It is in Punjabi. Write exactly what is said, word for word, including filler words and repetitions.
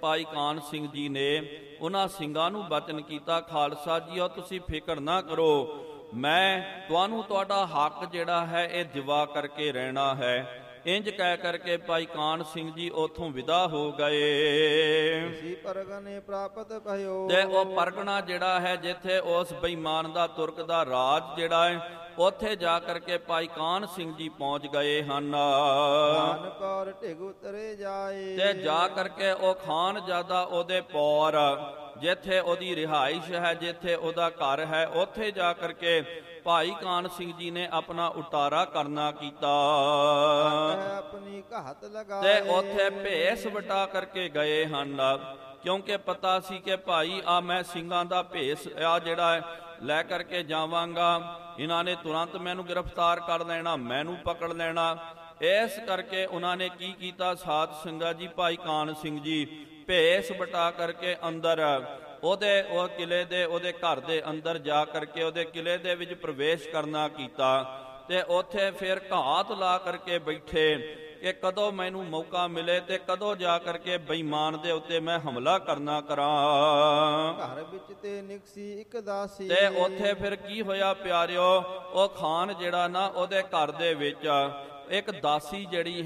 ਭਾਈ ਕਾਨ ਸਿੰਘ ਜੀ ਨੇ ਉਹਨਾਂ ਸਿੰਘਾਂ ਨੂੰ ਬਚਨ ਕੀਤਾ, ਖਾਲਸਾ ਜੀਓ ਤੁਸੀਂ ਫਿਕਰ ਨਾ ਕਰੋ, ਮੈਂ ਤੁਹਾਨੂੰ ਤੁਹਾਡਾ ਹੱਕ ਜਿਹੜਾ ਹੈ ਇਹ ਦਿਵਾ ਕਰਕੇ ਰਹਿਣਾ ਹੈ। ਇੰਜ ਕਹਿ ਕਰਕੇ ਭਾਈ ਕਾਨ ਸਿੰਘ ਜੀ ਉਥੋਂ ਵਿਦਾ ਹੋ ਗਏ। ਇਸੀ ਪਰਗਨੇ ਪ੍ਰਾਪਤ ਭਇਓ। ਤੇ ਉਹ ਪਰਗਣਾ ਜਿਹੜਾ ਹੈ ਜਿੱਥੇ ਉਸ ਬੇਈਮਾਨ ਦਾ ਤੁਰਕ ਦਾ ਰਾਜ ਜਿਹੜਾ ਹੈ ਉੱਥੇ ਜਾ ਕਰਕੇ ਭਾਈ ਕਾਨ ਸਿੰਘ ਜੀ ਪਹੁੰਚ ਗਏ ਹਨ। ਖਾਨ ਪੌਰ ਢਿਗ ਉਤਰੇ ਜਾਏ। ਤੇ ਜਾ ਕਰਕੇ ਉਹ ਖਾਨਜ਼ਾਦਾ ਉਹਦੇ ਪੌਰ ਜਿੱਥੇ ਉਹਦੀ ਰਿਹਾਇਸ਼ ਹੈ, ਜਿੱਥੇ ਉਹਦਾ ਘਰ ਹੈ, ਉੱਥੇ ਜਾ ਕਰਕੇ ਭਾਈ ਕਾਨ ਸਿੰਘ ਜੀ ਨੇ ਆਪਣਾ ਉਤਾਰਾ ਕਰਨਾ ਕੀਤਾ ਆਪਣੀ ਘਾਤ ਲਗਾਏ। ਤੇ ਉੱਥੇ ਭੇਸ ਵਟਾ ਕਰਕੇ ਗਏ ਹਨ, ਕਿਉਂਕਿ ਪਤਾ ਸੀ ਕਿ ਭਾਈ ਆ ਮੈਂ ਸਿੰਘਾਂ ਦਾ ਭੇਸ ਆ ਜਿਹੜਾ ਹੈ ਲੈ ਕਰਕੇ ਜਾਵਾਂਗਾ, ਇਹਨਾਂ ਨੇ ਤੁਰੰਤ ਮੈਨੂੰ ਗ੍ਰਿਫਤਾਰ ਕਰ ਲੈਣਾ, ਮੈਨੂੰ ਪਕੜ ਲੈਣਾ। ਇਸ ਕਰਕੇ ਉਹਨਾਂ ਨੇ ਕੀ ਕੀਤਾ, ਸਾਧ ਸਿੰਘਾਂ ਜੀ ਭਾਈ ਕਾਨ ਸਿੰਘ ਜੀ ਭੇਸ ਵਟਾ ਕਰਕੇ ਅੰਦਰ ਉਹਦੇ ਉਹ ਕਿਲੇ ਦੇ ਉਹਦੇ ਘਰ ਦੇ ਅੰਦਰ ਜਾ ਕਰਕੇ ਉਹਦੇ ਕਿਲੇ ਦੇ ਵਿੱਚ ਪ੍ਰਵੇਸ਼ ਕਰਨਾ ਕੀਤਾ। ਤੇ ਉੱਥੇ ਫਿਰ ਘਾਤ ਲਾ ਕਰਕੇ ਬੈਠੇ ਕਿ ਕਦੋਂ ਮੈਨੂੰ ਮੌਕਾ ਮਿਲੇ ਤੇ ਕਦੋਂ ਜਾ ਕਰਕੇ ਬੇਈਮਾਨ ਦੇ ਉੱਤੇ ਮੈਂ ਹਮਲਾ ਕਰਨਾ ਕਰਾਂ। ਘਰ ਵਿੱਚ ਤੇ ਨਿਕਸੀ ਇੱਕ ਦਾਸੀ। ਤੇ ਉੱਥੇ ਫਿਰ ਕੀ ਹੋਇਆ ਪਿਆਰਿਓ, ਉਹ ਖਾਨ ਜਿਹੜਾ ਨਾ ਉਹਦੇ ਘਰ ਦੇ ਵਿੱਚ ਇੱਕ ਦਾਸੀ ਜਿਹੜੀ